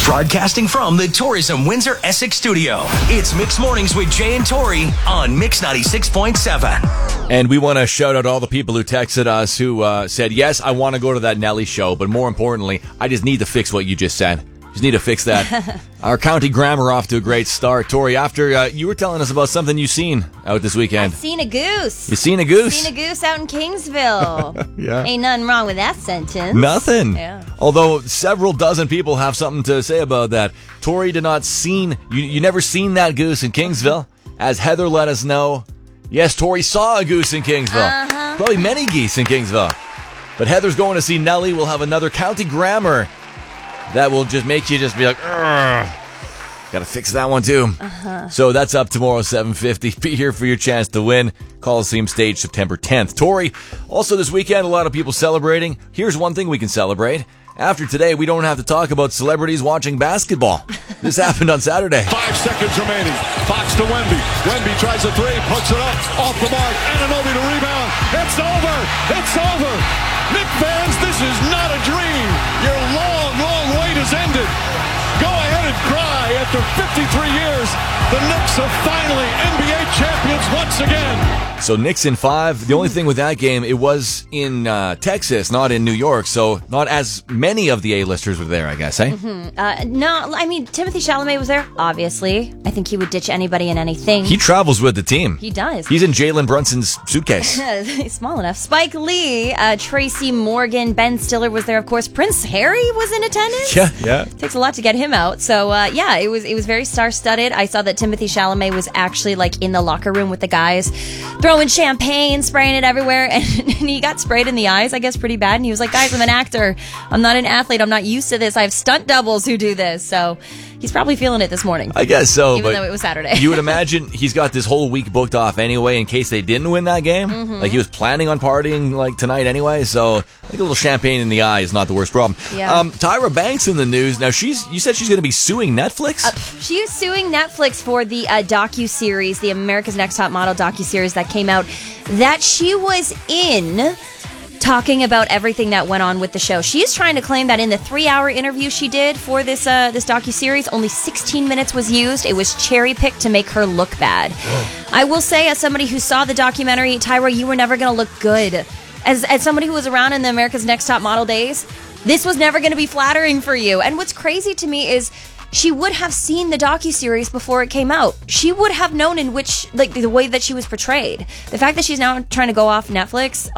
Broadcasting from the Tourism Windsor Essex studio, it's Mix Mornings with Jay and Tori on Mix 96.7. And we want to shout out all the people who texted us who said, yes, I want to go to that Nelly show, but more importantly, I just need to fix what you just said. Just need to fix that. Our county grammar off to a great start. Tori, after you were telling us about something you've seen out this weekend. I've seen a goose. You seen a goose? Seen a goose out in Kingsville. Yeah. Ain't nothing wrong with that sentence. Nothing. Yeah. Although several dozen people have something to say about that. Tori did not seen, you never seen that goose in Kingsville. As Heather let us know, yes, Tori saw a goose in Kingsville. Probably many geese in Kingsville. But Heather's going to see Nelly. We'll have another county grammar that will just make you just be like, ugh. Gotta fix that one too. So that's up tomorrow, 7:50. Be here for your chance to win. Coliseum Stage, September 10th. Tori, also this weekend, a lot of people celebrating. Here's one thing we can celebrate. After today, we don't have to talk about celebrities watching basketball. This happened on Saturday. 5 seconds remaining. Fox to Wemby. Wemby tries a three, puts it up, off the mark. Anunoby to rebound. It's over. It's over. Knicks fans, this is not a dream. Your long wait has ended. Go ahead and cry. After 53 years, the Knicks are finally NBA champions once again. So Knicks in 5. The only thing with that game, it was in Texas, not in New York. So not as many of the A-listers were there, I guess, eh? No, I mean, Timothy Chalamet was there, obviously. I think he would ditch anybody and anything. He travels with the team. He does. He's in Jalen Brunson's suitcase. He's small enough. Spike Lee, Tracy Morgan, Ben Stiller was there, of course. Prince Harry was in attendance. Yeah. Takes a lot to get him out. So, yeah, it was very star-studded. I saw that Timothy Chalamet was actually, like, in the locker room with the guys, throwing champagne, spraying it everywhere, and he got sprayed in the eyes, I guess, pretty bad. And he was like, guys, I'm an actor. I'm not an athlete. I'm not used to this. I have stunt doubles who do this. So he's probably feeling it this morning. I guess so. Even though it was Saturday. You would imagine he's got this whole week booked off anyway in case they didn't win that game. Like he was planning on partying like tonight anyway. So I think a little champagne in the eye is not the worst problem. Yeah. Tyra Banks in the news. Now you said she's going to be suing Netflix? She is suing Netflix for the docuseries, the America's Next Top Model docuseries that came out that she was in, talking about everything that went on with the show. She is trying to claim that in the 3-hour interview she did for this docuseries, only 16 minutes was used. It was cherry-picked to make her look bad. I will say, as somebody who saw the documentary, Tyra, you were never going to look good. As somebody who was around in the America's Next Top Model days, this was never going to be flattering for you. And what's crazy to me is she would have seen the docuseries before it came out. She would have known in which, like, the way that she was portrayed. The fact that she's now trying to go off at Netflix,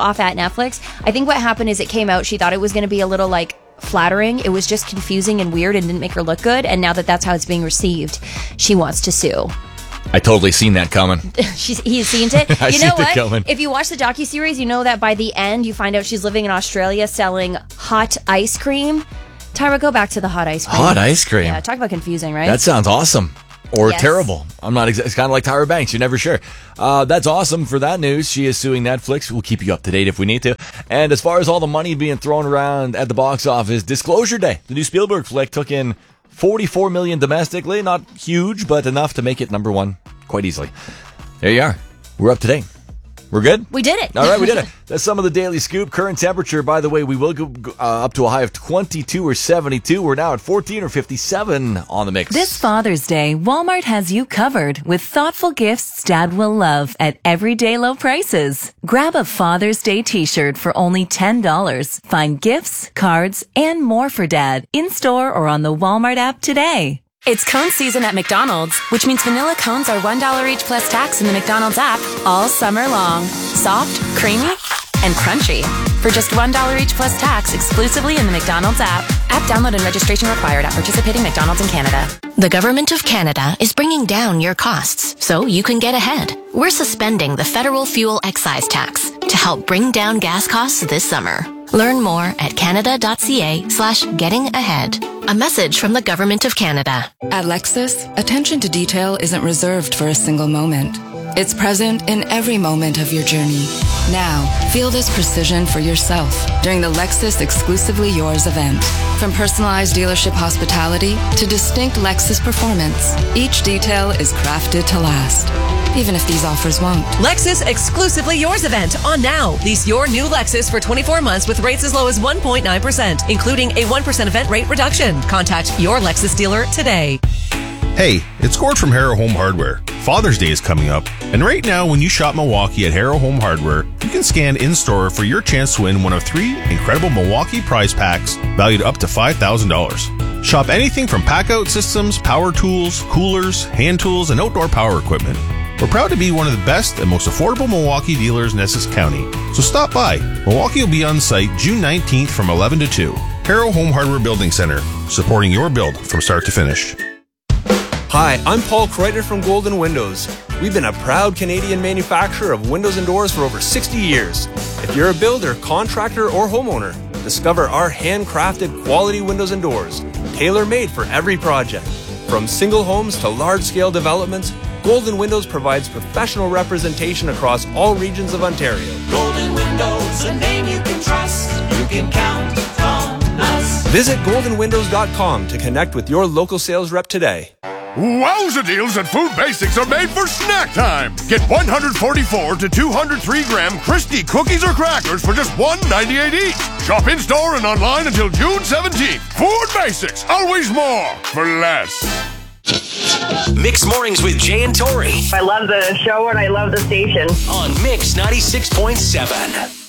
I think what happened is it came out, she thought it was going to be a little, like, flattering. It was just confusing and weird and didn't make her look good. And now that that's how it's being received, she wants to sue. I totally seen that coming. He's seen it. You know what? Coming. If you watch the docuseries, you know that by the end, you find out she's living in Australia selling hot ice cream. Tyra, go back to the hot ice cream. Hot ice cream? Yeah, talk about confusing, right? That sounds awesome. Or Yes. terrible. I'm not it's kind of like Tyra Banks. You're never sure. That's awesome for that news. She is suing Netflix. We'll keep you up to date if we need to. And as far as all the money being thrown around at the box office, Disclosure Day, the new Spielberg flick, took in $44 million domestically. Not huge, but enough to make it number one quite easily. There you are. We're up to date. We're good? We did it. All right, we did it. That's some of the Daily Scoop. Current temperature, by the way, we will go up to a high of 22 or 72. We're now at 14 or 57 on the mix. This Father's Day, Walmart has you covered with thoughtful gifts Dad will love at everyday low prices. Grab a Father's Day t-shirt for only $10. Find gifts, cards, and more for Dad in-store or on the Walmart app today. It's cone season at McDonald's, which means vanilla cones are $1 each plus tax in the McDonald's app all summer long. Soft, creamy, and crunchy. For just $1 each plus tax exclusively in the McDonald's app. App download and registration required at participating McDonald's in Canada. The Government of Canada is bringing down your costs so you can get ahead. We're suspending the federal fuel excise tax to help bring down gas costs this summer. Learn more at canada.ca/getting-ahead. A message from the Government of Canada. At Lexus, attention to detail isn't reserved for a single moment. It's present in every moment of your journey. Now, feel this precision for yourself during the Lexus Exclusively Yours event. From personalized dealership hospitality to distinct Lexus performance, each detail is crafted to last, even if these offers won't. Lexus Exclusively Yours event on now. Lease your new Lexus for 24 months with rates as low as 1.9%, including a 1% event rate reduction. Contact your Lexus dealer today. Hey, it's Gord from Harrow Home Hardware. Father's Day is coming up, and right now when you shop Milwaukee at Harrow Home Hardware, you can scan in-store for your chance to win one of 3 incredible Milwaukee prize packs valued up to $5,000. Shop anything from pack-out systems, power tools, coolers, hand tools, and outdoor power equipment. We're proud to be one of the best and most affordable Milwaukee dealers in Essex County. So stop by. Milwaukee will be on site June 19th from 11 to 2. Harrow Home Hardware Building Center, supporting your build from start to finish. Hi, I'm Paul Kreiter from Golden Windows. We've been a proud Canadian manufacturer of windows and doors for over 60 years. If you're a builder, contractor, or homeowner, discover our handcrafted quality windows and doors, tailor-made for every project. From single homes to large-scale developments, Golden Windows provides professional representation across all regions of Ontario. Golden Windows, a name you can trust. You can count on us. Visit goldenwindows.com to connect with your local sales rep today. Wowza deals at Food Basics are made for snack time. Get 144 to 203 gram Christie cookies or crackers for just $1.98 each. Shop in-store and online until June 17th. Food Basics, always more for less. Mixed Mornings with Jay and Tori. I love the show and I love the station. On Mix 96.7.